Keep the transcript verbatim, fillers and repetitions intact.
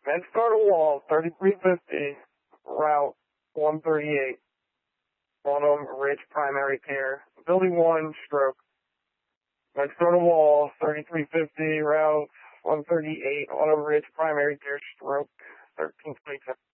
Medstar Wall, thirty-three fifty, Route one thirty-eight, Autumn Ridge Primary Care, Building one, stroke. Medstar Wall, thirty-three fifty, Route one thirty-eight, Autumn Ridge Primary Care, stroke, thirteen twenty-seven.